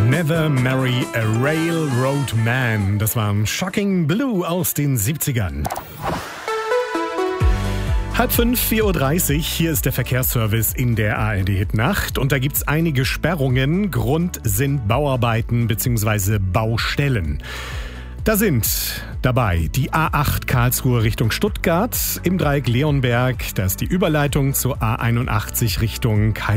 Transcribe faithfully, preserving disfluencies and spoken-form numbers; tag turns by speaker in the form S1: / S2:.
S1: Never Marry a Railroad Man. Das war ein Shocking Blue aus den siebzigern. Halb fünf, vier Uhr dreißig, hier ist der Verkehrsservice in der A R D-Hit-Nacht. Und da gibt's einige Sperrungen. Grund sind Bauarbeiten bzw. Baustellen. Da sind dabei die A acht Karlsruhe Richtung Stuttgart, im Dreieck Leonberg, da ist die Überleitung zur A einundachtzig Richtung Kaiserslautern.